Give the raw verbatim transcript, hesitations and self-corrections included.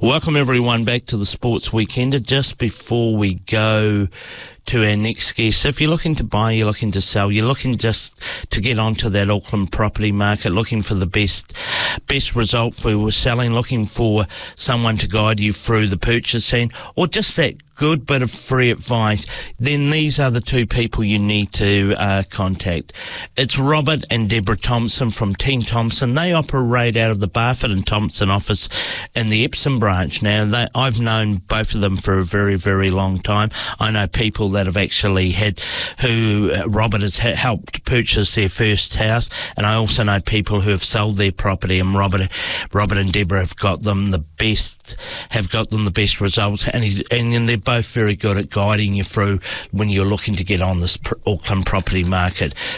Welcome everyone back to the Sports Weekender. Just before we go to our next guest, if you're looking to buy, you're looking to sell, you're looking just to get onto that Auckland property market, looking for the best best result for selling, looking for someone to guide you through the purchasing, or just that good bit of free advice, then these are the two people you need to uh, contact. It's Robert and Deborah Thompson from Team Thompson. They operate out of the Barfoot and Thompson office in the Epsom branch. Now, they, I've known both of them for a very, very long time. I know people that have actually had, who uh, Robert has ha- helped purchase their first house, and I also know people who have sold their property, and Robert, Robert and Deborah have got them the best, have got them the best results, and, he, and they're both very good at guiding you through when you're looking to get on this pr- Auckland property market.